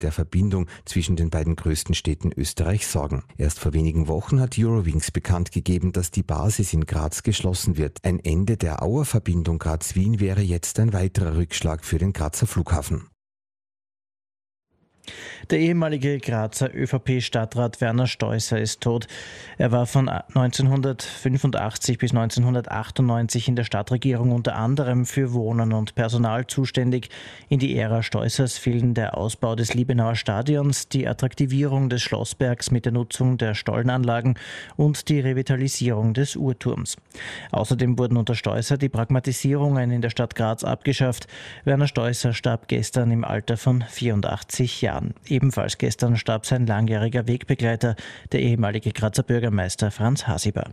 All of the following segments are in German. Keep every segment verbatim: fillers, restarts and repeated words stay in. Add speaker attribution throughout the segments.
Speaker 1: der Verbindung zwischen den beiden größten Städten Österreichs sorgen. Erst vor wenigen Wochen hat Eurowings bekannt gegeben, dass die Basis in Graz geschlossen wird. Ein Ende der Auerverbindung Graz-Wien wäre jetzt ein weiterer Rückschlag für den Grazer Flughafen.
Speaker 2: Der ehemalige Grazer ÖVP-Stadtrat Werner Steusser ist tot. Er war von neunzehnhundertfünfundachtzig bis neunzehnhundertachtundneunzig in der Stadtregierung unter anderem für Wohnen und Personal zuständig. In die Ära Steussers fielen der Ausbau des Liebenauer Stadions, die Attraktivierung des Schlossbergs mit der Nutzung der Stollenanlagen und die Revitalisierung des Uhrturms. Außerdem wurden unter Steusser die Pragmatisierungen in der Stadt Graz abgeschafft. Werner Steusser starb gestern im Alter von vierundachtzig Jahren. Ebenfalls gestern starb sein langjähriger Wegbegleiter, der ehemalige Grazer Bürgermeister Franz Hasiber.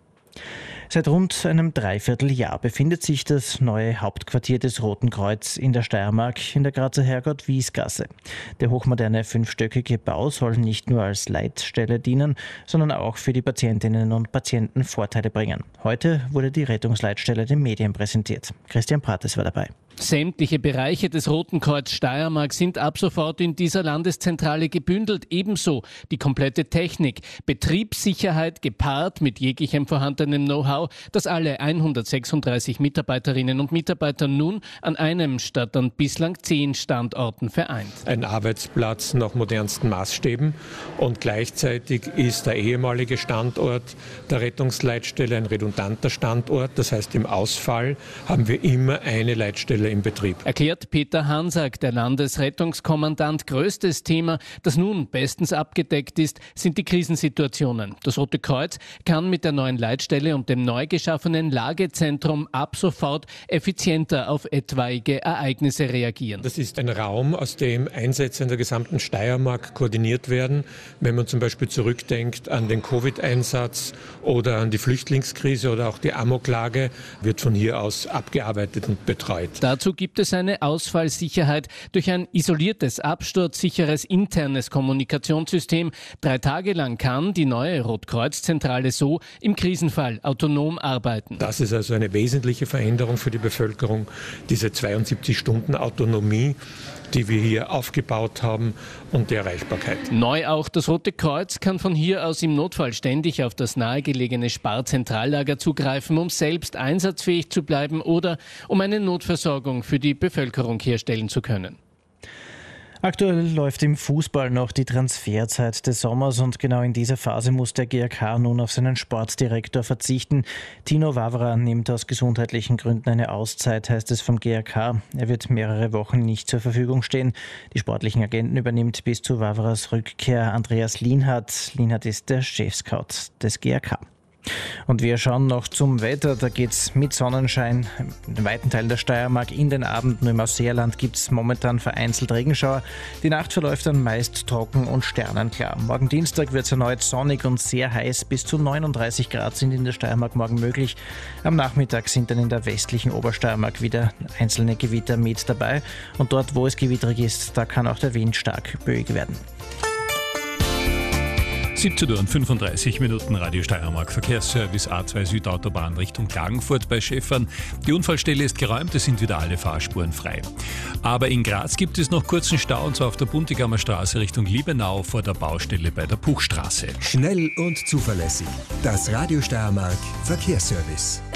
Speaker 2: Seit rund einem Dreivierteljahr befindet sich das neue Hauptquartier des Roten Kreuz in der Steiermark in der Grazer Herrgott-Wies-Gasse. Der hochmoderne fünfstöckige Bau soll nicht nur als Leitstelle dienen, sondern auch für die Patientinnen und Patienten Vorteile bringen. Heute wurde die Rettungsleitstelle den Medien präsentiert. Christian Prates war dabei.
Speaker 3: Sämtliche Bereiche des Roten Kreuz Steiermark sind ab sofort in dieser Landeszentrale gebündelt. Ebenso die komplette Technik. Betriebssicherheit gepaart mit jeglichem vorhandenen Know-how, das alle hundertsechsunddreißig Mitarbeiterinnen und Mitarbeiter nun an einem statt an bislang zehn Standorten vereint.
Speaker 4: Ein Arbeitsplatz nach modernsten Maßstäben und gleichzeitig ist der ehemalige Standort der Rettungsleitstelle ein redundanter Standort. Das heißt, im Ausfall haben wir immer eine Leitstelle im Betrieb.
Speaker 3: Erklärt Peter Hansack, der Landesrettungskommandant. Größtes Thema, das nun bestens abgedeckt ist, sind die Krisensituationen. Das Rote Kreuz kann mit der neuen Leitstelle und dem neu geschaffenen Lagezentrum ab sofort effizienter auf etwaige Ereignisse reagieren.
Speaker 4: Das ist ein Raum, aus dem Einsätze in der gesamten Steiermark koordiniert werden. Wenn man zum Beispiel zurückdenkt an den Covid-Einsatz oder an die Flüchtlingskrise oder auch die Amoklage, wird von hier aus abgearbeitet und betreut.
Speaker 3: Dazu gibt es eine Ausfallsicherheit durch ein isoliertes, absturzsicheres internes Kommunikationssystem. Drei Tage lang kann die neue Rotkreuz-Zentrale so im Krisenfall autonom arbeiten.
Speaker 4: Das ist also eine wesentliche Veränderung für die Bevölkerung, diese zweiundsiebzig Stunden Autonomie, die wir hier aufgebaut haben, und die Erreichbarkeit.
Speaker 3: Neu auch, das Rote Kreuz kann von hier aus im Notfall ständig auf das nahegelegene Sparzentrallager zugreifen, um selbst einsatzfähig zu bleiben oder um eine Notversorgung für die Bevölkerung herstellen zu können.
Speaker 2: Aktuell läuft im Fußball noch die Transferzeit des Sommers und genau in dieser Phase muss der G A K nun auf seinen Sportdirektor verzichten. Tino Wawra nimmt aus gesundheitlichen Gründen eine Auszeit, heißt es vom G A K. Er wird mehrere Wochen nicht zur Verfügung stehen. Die sportlichen Agenten übernimmt bis zu Wawras Rückkehr Andreas Lienhardt. Lienhardt ist der Chefscout des G A K. Und wir schauen noch zum Wetter. Da geht es mit Sonnenschein in den weiten Teilen der Steiermark in den Abend. Nur im Ausseerland gibt es momentan vereinzelt Regenschauer. Die Nacht verläuft dann meist trocken und sternenklar. Morgen Dienstag wird es erneut sonnig und sehr heiß. Bis zu neununddreißig Grad sind in der Steiermark morgen möglich. Am Nachmittag sind dann in der westlichen Obersteiermark wieder einzelne Gewitter mit dabei. Und dort, wo es gewitterig ist, da kann auch der Wind stark böig werden.
Speaker 5: siebzehn Uhr und fünfunddreißig Minuten, Radio Steiermark Verkehrsservice A zwei Südautobahn Richtung Klagenfurt bei Schäffern. Die Unfallstelle ist geräumt, es sind wieder alle Fahrspuren frei. Aber in Graz gibt es noch kurzen Stau, und zwar auf der Buntigammer Straße Richtung Liebenau vor der Baustelle bei der Puchstraße.
Speaker 6: Schnell und zuverlässig. Das Radio Steiermark Verkehrsservice.